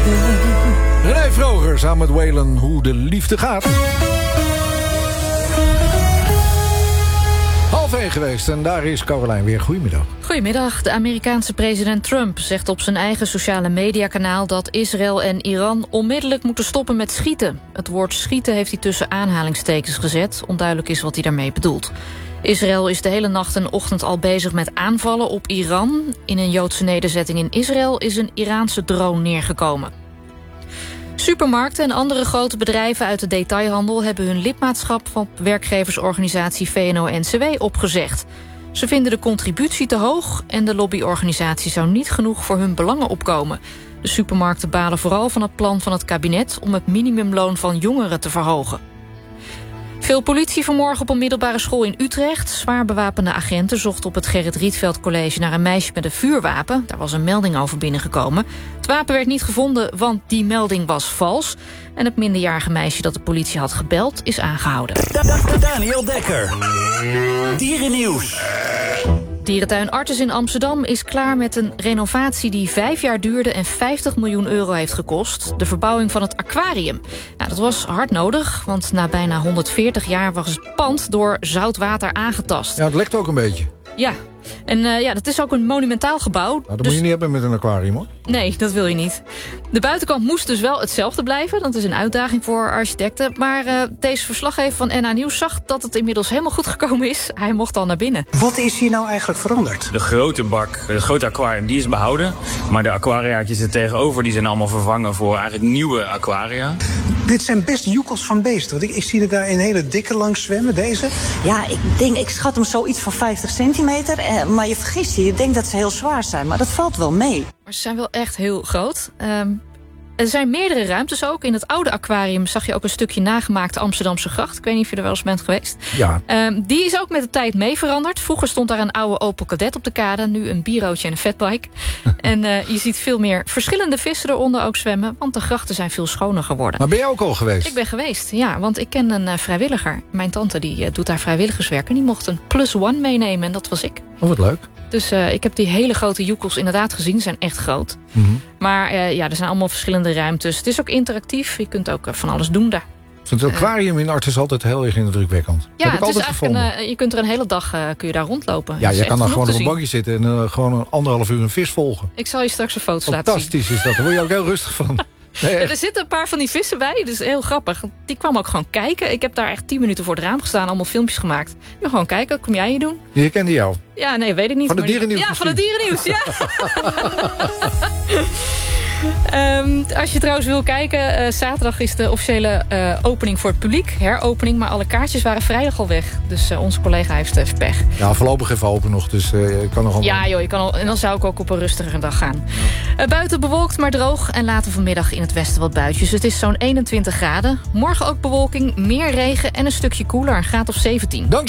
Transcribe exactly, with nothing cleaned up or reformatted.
René Vroger samen met Waylon, hoe de liefde gaat. Half één geweest en daar is Caroline weer. Goedemiddag. Goedemiddag. De Amerikaanse president Trump zegt op zijn eigen sociale mediakanaal dat Israël en Iran onmiddellijk moeten stoppen met schieten. Het woord schieten heeft hij tussen aanhalingstekens gezet. Onduidelijk is wat hij daarmee bedoelt. Israël is de hele nacht en ochtend al bezig met aanvallen op Iran. In een Joodse nederzetting in Israël is een Iraanse drone neergekomen. Supermarkten en andere grote bedrijven uit de detailhandel hebben hun lidmaatschap van werkgeversorganisatie V N O N C W opgezegd. Ze vinden de contributie te hoog en de lobbyorganisatie zou niet genoeg voor hun belangen opkomen. De supermarkten balen vooral van het plan van het kabinet om het minimumloon van jongeren te verhogen. Veel politie vanmorgen op een middelbare school in Utrecht. Zwaar bewapende agenten zochten op het Gerrit Rietveld College naar een meisje met een vuurwapen. Daar was een melding over binnengekomen. Het wapen werd niet gevonden, want die melding was vals. En het minderjarige meisje dat de politie had gebeld is aangehouden. Daniel Dekker. Dierennieuws. Dierentuin Artis in Amsterdam is klaar met een renovatie die vijf jaar duurde en vijftig miljoen euro heeft gekost. De verbouwing van het aquarium. Nou, dat was hard nodig, want na bijna honderdveertig jaar was het pand door zout water aangetast. Ja, het lekt ook een beetje. Ja, en uh, ja, dat is ook een monumentaal gebouw. Nou, dat dus... moet je niet hebben met een aquarium, hoor. Nee, dat wil je niet. De buitenkant moest dus wel hetzelfde blijven. Dat is een uitdaging voor architecten. Maar uh, deze verslaggever van N H Nieuws zag dat het inmiddels helemaal goed gekomen is. Hij mocht al naar binnen. Wat is hier nou eigenlijk veranderd? De grote bak, het grote aquarium, die is behouden. Maar de aquariaatjes er tegenover, die zijn allemaal vervangen voor eigenlijk nieuwe aquaria. Dit zijn best joekels van beesten. Want ik, ik zie er daar een hele dikke langs zwemmen, deze. Ja, ik denk, ik schat hem zoiets van vijftig centimeter. Eh, maar je vergist je, je denkt dat ze heel zwaar zijn. Maar dat valt wel mee. Maar ze zijn wel echt heel groot. Um, er zijn meerdere ruimtes ook. In het oude aquarium zag je ook een stukje nagemaakte Amsterdamse gracht. Ik weet niet of je er wel eens bent geweest. Ja. Um, die is ook met de tijd mee veranderd. Vroeger stond daar een oude Opel Kadett op de kade. Nu een bureautje en een fatbike. en uh, je ziet veel meer verschillende vissen eronder ook zwemmen. Want de grachten zijn veel schoner geworden. Maar ben jij ook al geweest? Ik ben geweest, ja. Want ik ken een uh, vrijwilliger. Mijn tante die uh, doet daar vrijwilligerswerk. En die mocht een plus one meenemen. En dat was ik. Oh, wat leuk. Dus uh, ik heb die hele grote joekels inderdaad gezien. Ze zijn echt groot. Mm-hmm. Maar uh, ja, er zijn allemaal verschillende ruimtes. Het is ook interactief. Je kunt ook uh, van alles doen daar. Het aquarium in Artis is altijd heel erg indrukwekkend. Ja, heb ik het is altijd eigenlijk een, uh, je kunt er een hele dag uh, kun je daar rondlopen. Ja, je kan daar gewoon op een bankje bankje zitten en uh, gewoon een anderhalf uur een vis volgen. Ik zal je straks een foto laten zien. Fantastisch is dat, daar word je ook heel rustig van. Nee, ja, er zitten een paar van die vissen bij, dus heel grappig. Die kwam ook gewoon kijken. Ik heb daar echt tien minuten voor het raam gestaan, allemaal filmpjes gemaakt. Je gewoon kijken, kom jij je doen? Die kende jou? Ja, nee, weet ik niet. Van het dierennieuws? Ja, van het dierennieuws, ja. Um, als je trouwens wil kijken, uh, zaterdag is de officiële uh, opening voor het publiek. Heropening, maar alle kaartjes waren vrijdag al weg. Dus uh, onze collega heeft even pech. Ja, voorlopig even open nog, dus uh, je kan nog allemaal... Ja joh, je kan al, en dan zou ik ook op een rustigere dag gaan. Ja. Uh, buiten bewolkt, maar droog. En later vanmiddag in het westen wat buitjes. Het is zo'n eenentwintig graden. Morgen ook bewolking, meer regen en een stukje koeler. Een graad of zeventien. Dank